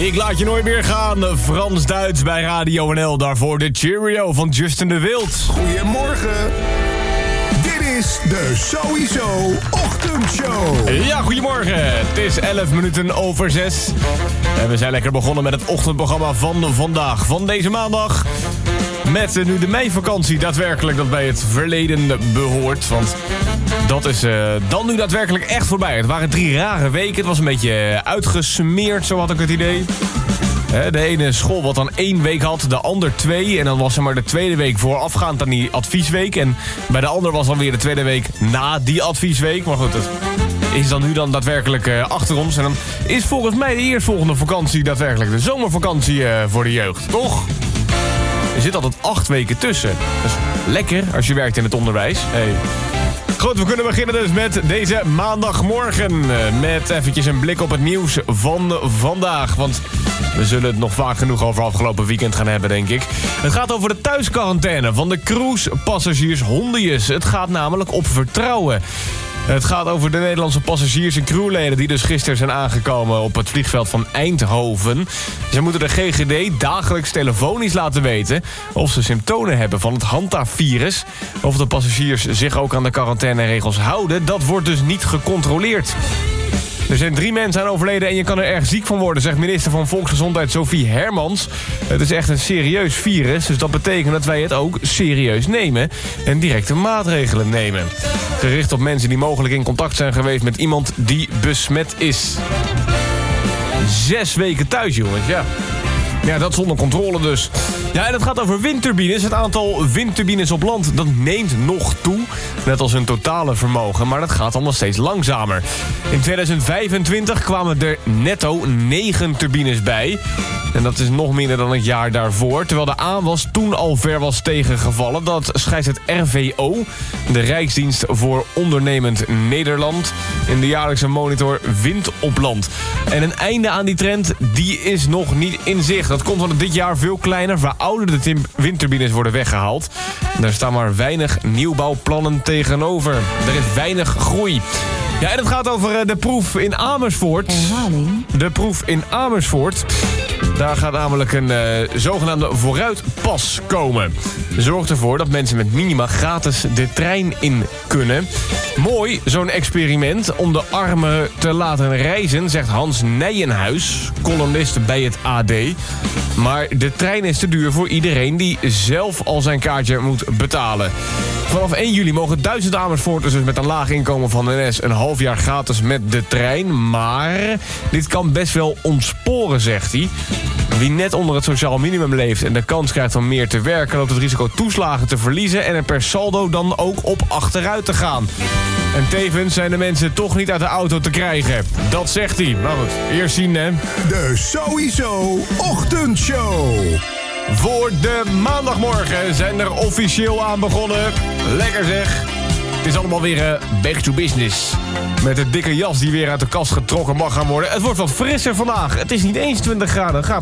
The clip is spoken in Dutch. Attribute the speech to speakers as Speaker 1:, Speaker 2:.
Speaker 1: Ik laat je nooit meer gaan. Frans-Duits bij Radio NL. Daarvoor de Cheerio van Justin de Wild.
Speaker 2: Goedemorgen. Dit is de Sowieso Ochtendshow.
Speaker 1: Ja, goedemorgen. Het is 11 minuten over 6. En we zijn lekker begonnen met het ochtendprogramma van vandaag. Van deze maandag. Met nu de meivakantie daadwerkelijk dat bij het verleden behoort. Want dat is dan nu daadwerkelijk echt voorbij. Het waren 3 rare weken. Het was een beetje uitgesmeerd, zo had ik het idee. De ene school wat dan 1 week had, de ander 2. En dan was er maar de tweede week voorafgaand aan die adviesweek. En bij de ander was dan weer de tweede week na die adviesweek. Maar goed, het is dan nu dan daadwerkelijk achter ons. En dan is volgens mij de eerstvolgende vakantie daadwerkelijk de zomervakantie voor de jeugd. Toch? Er zit altijd 8 weken tussen. Dat is lekker als je werkt in het onderwijs. Hey. Goed, we kunnen beginnen dus met deze maandagmorgen. Met eventjes een blik op het nieuws van vandaag. Want we zullen het nog vaak genoeg over afgelopen weekend gaan hebben, denk ik. Het gaat over de thuisquarantaine van de cruisepassagiers Hondius. Het gaat namelijk op vertrouwen. Het gaat over de Nederlandse passagiers en crewleden die dus gisteren zijn aangekomen op het vliegveld van Eindhoven. Ze moeten de GGD dagelijks telefonisch laten weten of ze symptomen hebben van het handhaafvirus. Of de passagiers zich ook aan de quarantaineregels houden, dat wordt dus niet gecontroleerd. Er zijn 3 mensen aan overleden en je kan er erg ziek van worden, zegt minister van Volksgezondheid Sophie Hermans. Het is echt een serieus virus, dus dat betekent dat wij het ook serieus nemen en directe maatregelen nemen. Gericht op mensen die mogelijk in contact zijn geweest met iemand die besmet is. 6 weken thuis, jongens, ja. Ja, dat zonder controle dus. Ja, en het gaat over windturbines. Het aantal windturbines op land, dat neemt nog toe. Net als hun totale vermogen, maar dat gaat allemaal steeds langzamer. In 2025 kwamen er netto 9 turbines bij. En dat is nog minder dan het jaar daarvoor. Terwijl de aanwas toen al ver was tegengevallen. Dat schrijft het RVO, de Rijksdienst voor Ondernemend Nederland, in de jaarlijkse monitor Wind op Land. En een einde aan die trend, die is nog niet in zicht. Dat komt omdat dit jaar veel kleiner, verouderde windturbines worden weggehaald. Daar staan maar weinig nieuwbouwplannen tegenover. Er is weinig groei. Ja, en het gaat over de proef in Amersfoort.
Speaker 3: Herhaling.
Speaker 1: De proef in Amersfoort. Daar gaat namelijk een zogenaamde vooruitpas komen. Zorgt ervoor dat mensen met minima gratis de trein in kunnen. Mooi, zo'n experiment om de armen te laten reizen, zegt Hans Nijenhuis, columnist bij het AD. Maar de trein is te duur voor iedereen die zelf al zijn kaartje moet betalen. Vanaf 1 juli mogen 1000 Amersfoorters dus met een laag inkomen van NS een half jaar gratis met de trein. Maar dit kan best wel ontsporen, zegt hij. Wie net onder het sociaal minimum leeft en de kans krijgt om meer te werken, loopt het risico toeslagen te verliezen en er per saldo dan ook op achteruit te gaan. En tevens zijn de mensen toch niet uit de auto te krijgen. Dat zegt hij. Maar goed, eerst zien, hè.
Speaker 2: De Sowieso Ochtendshow.
Speaker 1: Voor de maandagmorgen zijn er officieel aan begonnen. Lekker zeg. Het is allemaal weer back to business. Met de dikke jas die weer uit de kast getrokken mag gaan worden. Het wordt wat frisser vandaag. Het is niet eens 20 graden. Het gaat